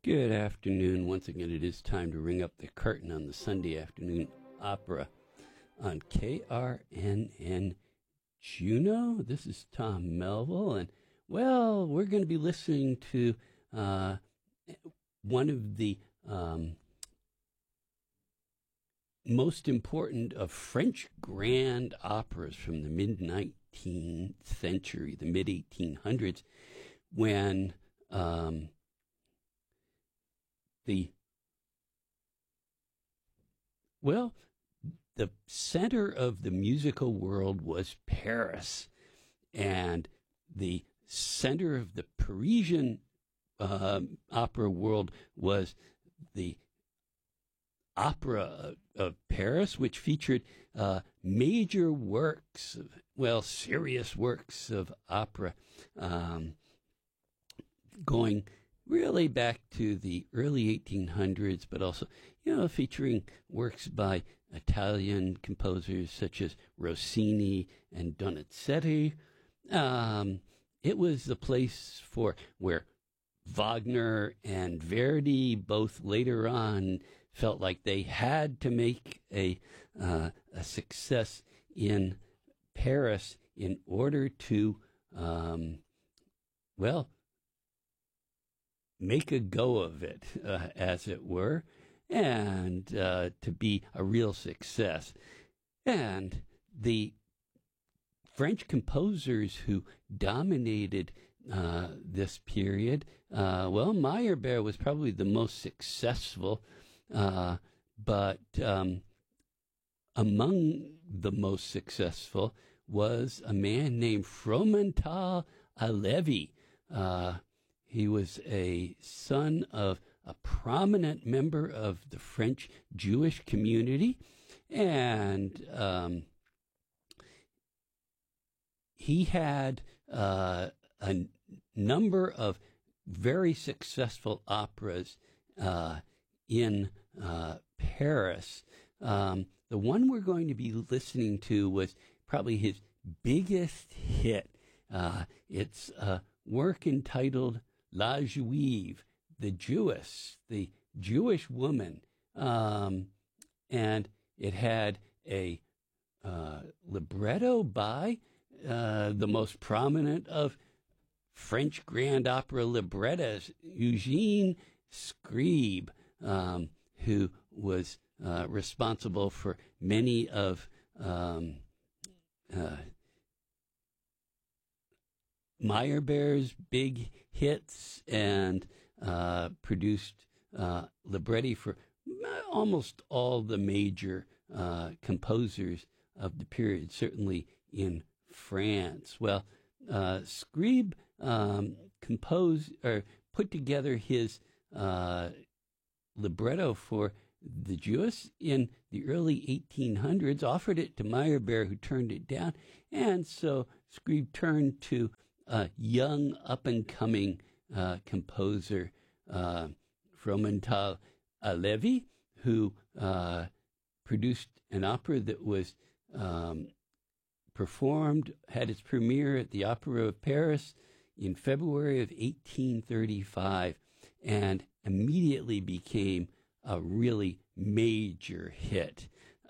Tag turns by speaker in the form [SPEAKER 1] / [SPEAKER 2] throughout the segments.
[SPEAKER 1] Good afternoon. Once again, it is time to ring up the curtain on the Sunday afternoon opera on KRNN Juneau. This is Tom Melville, and, well, we're going to be listening to one of the most important of French grand operas from the mid-19th century, the mid-1800s, when the center of the musical world was Paris, and the center of the Parisian opera world was the Opera of Paris, which featured major works, serious works of opera, going really back to the early 1800s, but also, featuring works by Italian composers such as Rossini and Donizetti. It was the place where Wagner and Verdi both later on felt like they had to make a success in Paris in order to, make a go of it, as it were, and to be a real success. And the French composers who dominated this period, Meyerbeer was probably the most successful, but among the most successful was a man named Fromental Alevi. He was a son of a prominent member of the French Jewish community, and he had a number of very successful operas in Paris. The one we're going to be listening to was probably his biggest hit. It's a work entitled La Juive, the Jewish woman, and it had a libretto by the most prominent of French grand opera librettists, Eugene Scribe, who was responsible for many of Meyerbeer's big hits, and produced libretti for almost all the major composers of the period, certainly in France. Well, Scribe composed or put together his libretto for the Jewess in the early 1800s, offered it to Meyerbeer, who turned it down, and so Scribe turned to a young, up-and-coming composer, Fromental Alevi, who produced an opera that was performed, had its premiere at the Opera of Paris in February of 1835, and immediately became a really major hit.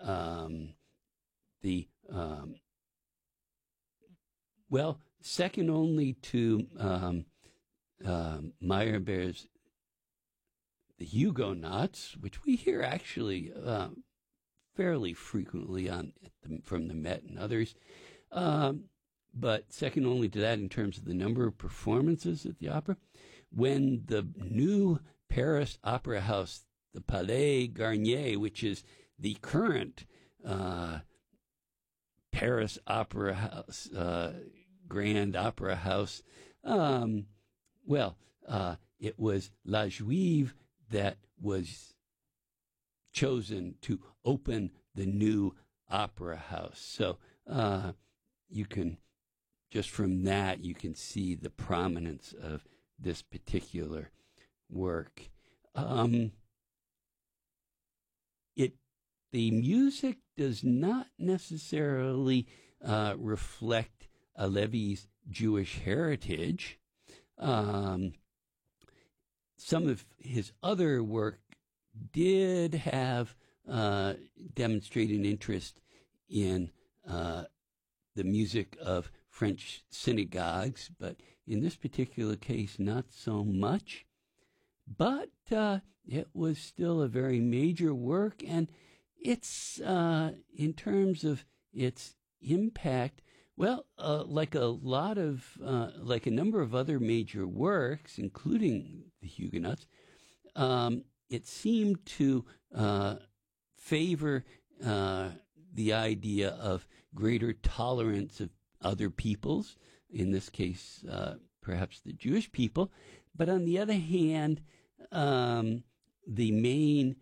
[SPEAKER 1] Second only to Meyerbeer's The Huguenots, which we hear actually fairly frequently from the Met and others, but second only to that in terms of the number of performances at the opera. When the new Paris Opera House, the Palais Garnier, which is the current Paris Opera House, Grand Opera House, it was La Juive that was chosen to open the new opera house. So you can, just from that, you can see the prominence of this particular work. The music does not necessarily reflect Alevi's Jewish heritage. some of his other work did have demonstrated interest in the music of French synagogues, but in this particular case, not so much. But it was still a very major work, and it's, in terms of its impact, well, like a number of other major works, including the Huguenots, it seemed to favor the idea of greater tolerance of other peoples, in this case, perhaps the Jewish people. But on the other hand, the main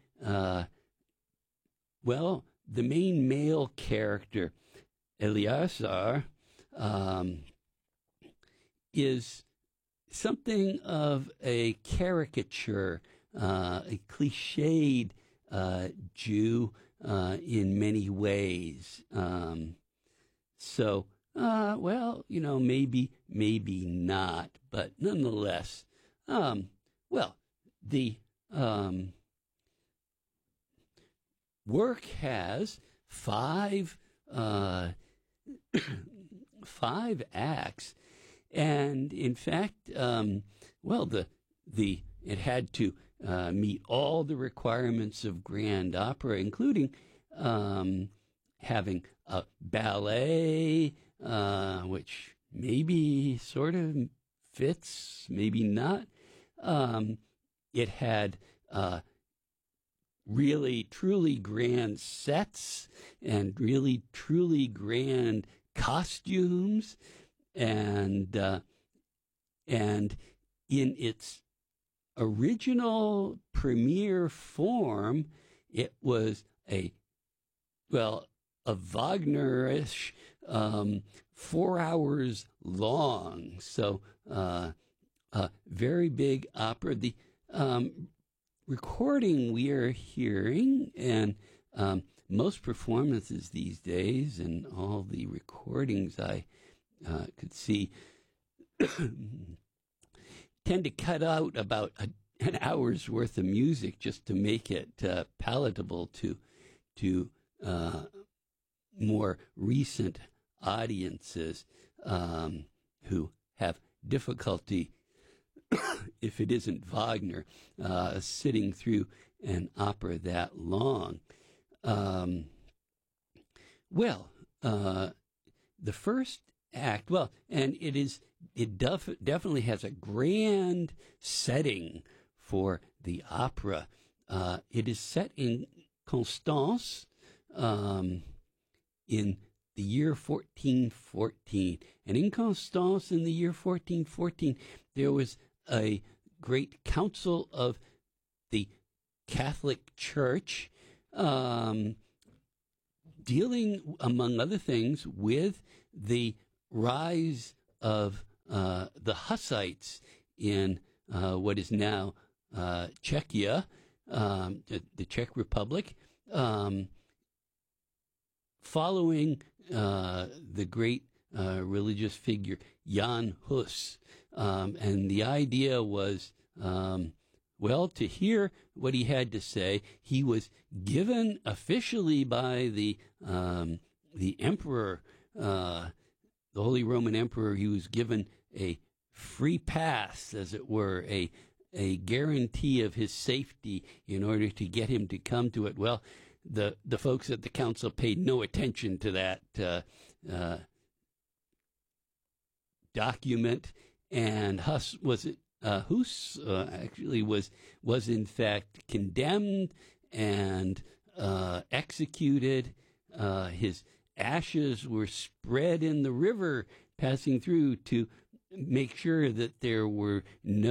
[SPEAKER 1] male character, Eleazar, is something of a caricature, a cliched Jew in many ways. Maybe not, but nonetheless, the work has five acts, and in fact, it had to meet all the requirements of grand opera, including having a ballet, which maybe sort of fits, maybe not. It had really, truly grand sets and really, truly grand costumes, and in its original premiere form, it was a Wagnerish 4 hours long. So a very big opera. The recording we are hearing, and most performances these days, and all the recordings I could see, tend to cut out about an hour's worth of music just to make it palatable to more recent audiences who have difficulty, if it isn't Wagner, sitting through an opera that long. The first act, and it definitely has a grand setting for the opera. It is set in Constance in the year 1414. And in Constance in the year 1414, there was a great council of the Catholic Church dealing, among other things, with the rise of the Hussites in what is now Czechia, the Czech Republic, following the great religious figure Jan Hus. And the idea was, to hear what he had to say. He was given officially by the emperor, the Holy Roman Emperor. He was given a free pass, as it were, a guarantee of his safety in order to get him to come to it. Well, the folks at the council paid no attention to that document, and Hus actually was in fact condemned and executed. His ashes were spread in the river passing through to make sure that there were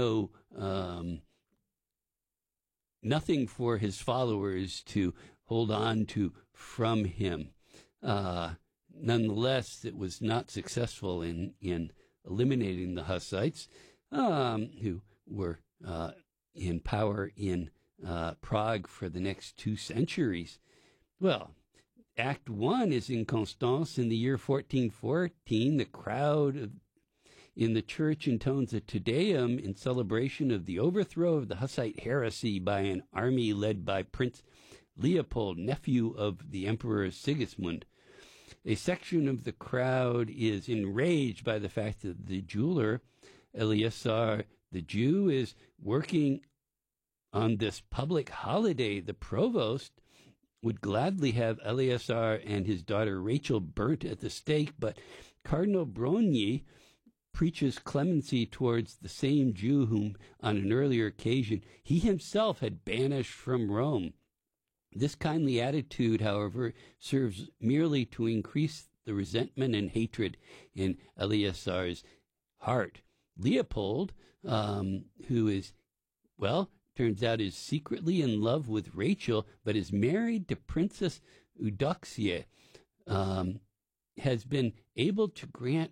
[SPEAKER 1] nothing for his followers to hold on to from him. Nonetheless, it was not successful in eliminating the Hussites, who were in power in Prague for the next 2 centuries. Well, Act 1 is in Constance in the year 1414. The crowd in the church intones a Te Deum in celebration of the overthrow of the Hussite heresy by an army led by Prince Leopold, nephew of the Emperor Sigismund. A section of the crowd is enraged by the fact that the jeweler, Eleazar the Jew, is working on this public holiday. The provost would gladly have Eleazar and his daughter Rachel burnt at the stake, but Cardinal Brogni preaches clemency towards the same Jew whom, on an earlier occasion, he himself had banished from Rome. This kindly attitude, however, serves merely to increase the resentment and hatred in Eleazar's heart. Leopold, who is, turns out is secretly in love with Rachel, but is married to Princess Eudoxia, has been able to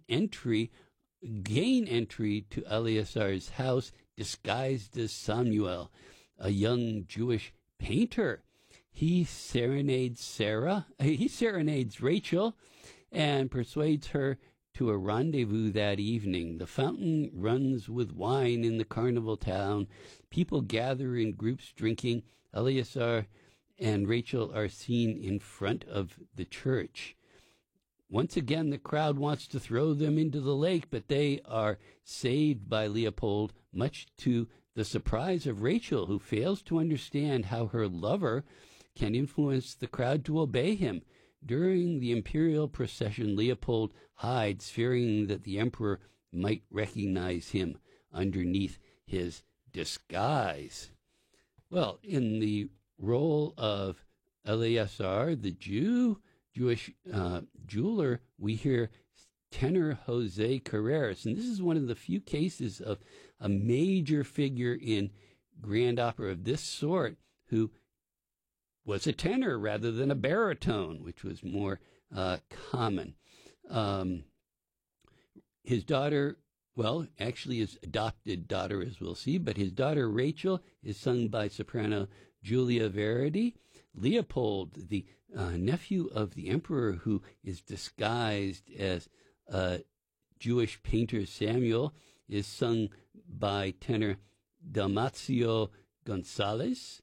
[SPEAKER 1] gain entry to Eleazar's house disguised as Samuel, a young Jewish painter. He serenades Rachel and persuades her to a rendezvous that evening. The fountain runs with wine in the carnival town. People gather in groups drinking. Eleazar and Rachel are seen in front of the church. Once again, the crowd wants to throw them into the lake, but they are saved by Leopold, much to the surprise of Rachel, who fails to understand how her lover can influence the crowd to obey him. During the imperial procession, Leopold hides, fearing that the emperor might recognize him underneath his disguise. Well, in the role of Eleazar, the Jewish jeweler, we hear tenor Jose Carreras, and this is one of the few cases of a major figure in grand opera of this sort who was a tenor rather than a baritone, which was more common. His daughter, actually his adopted daughter, as we'll see, but his daughter Rachel is sung by soprano Giulia Verdi. Leopold, the nephew of the emperor, who is disguised as Jewish painter Samuel, is sung by tenor Dalmacio Gonzalez.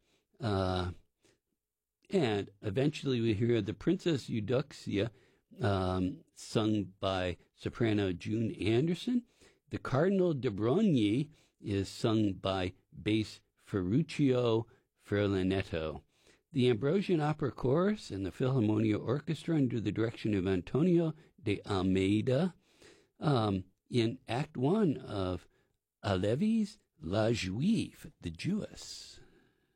[SPEAKER 1] And eventually we hear the Princess Eudoxia, sung by soprano June Anderson. The Cardinal de Brogni is sung by bass Ferruccio Ferlinetto. The Ambrosian Opera Chorus and the Philharmonia Orchestra, under the direction of Antonio de Almeida, in Act 1 of Halévy's La Juive, the Jewess.